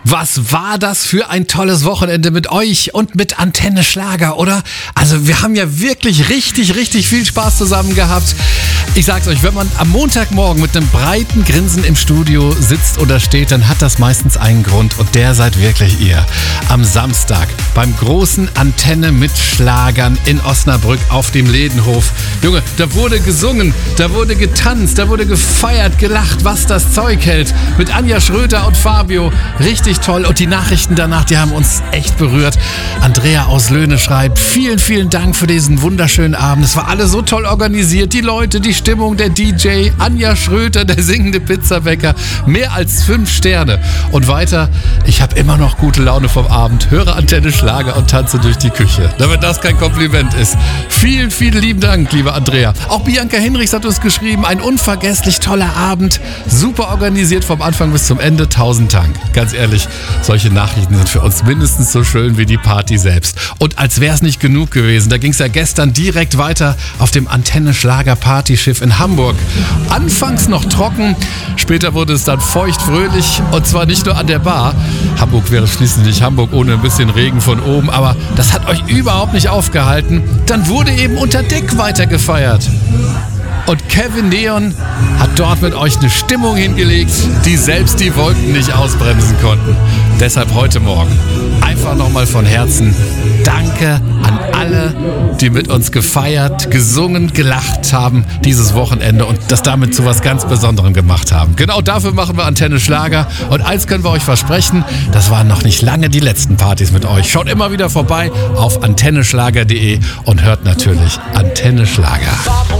Was war das für ein tolles Wochenende mit euch und mit Antenne Schlager, oder? Also wir haben ja wirklich richtig viel Spaß zusammen gehabt. Ich sag's euch, wenn man am Montagmorgen mit einem breiten Grinsen im Studio sitzt oder steht, dann hat das meistens einen Grund und der seid wirklich ihr. Am Samstag beim großen Antenne mit Schlagern in Osnabrück auf dem Ledenhof. Junge, da wurde gesungen, da wurde getanzt, da wurde gefeiert, gelacht, was das Zeug hält. Mit Anja Schröter und Fabio. Richtig toll. Und die Nachrichten danach, die haben uns echt berührt. Andrea aus Löhne schreibt, vielen Dank für diesen wunderschönen Abend. Es war alles so toll organisiert. Die Leute, die Stimmung, der DJ, Anja Schröter, der singende Pizzabäcker. Mehr als 5 Sterne. Und weiter, ich habe immer noch gute Laune vom Abend. Höre Antenne Schlager und tanze durch die Küche. Damit das kein Kompliment ist. Vielen lieben Dank, liebe Andrea. Auch Bianca Hinrichs hat uns geschrieben, ein unvergesslich toller Abend. Super organisiert vom Anfang bis zum Ende. 1000 Dank. Ganz ehrlich, solche Nachrichten sind für uns mindestens so schön wie die Party selbst. Und als wäre es nicht genug gewesen, da ging es ja gestern direkt weiter auf dem Antenne Schlager Partyschiff in Hamburg. Anfangs noch trocken, später wurde es dann feucht fröhlich und zwar nicht nur an der Bar. Hamburg wäre schließlich nicht Hamburg ohne ein bisschen Regen von oben, aber das hat euch überhaupt nicht aufgehalten. Dann wurde eben unter Deck weiter gefeiert. Und Kevin Neon hat dort mit euch eine Stimmung hingelegt, die selbst die Wolken nicht ausbremsen konnten. Deshalb heute Morgen einfach nochmal von Herzen Danke an alle, die mit uns gefeiert, gesungen, gelacht haben dieses Wochenende und das damit zu was ganz Besonderem gemacht haben. Genau dafür machen wir Antenne Schlager. Und eins können wir euch versprechen, das waren noch nicht lange die letzten Partys mit euch. Schaut immer wieder vorbei auf antenneschlager.de und hört natürlich Antenne Schlager.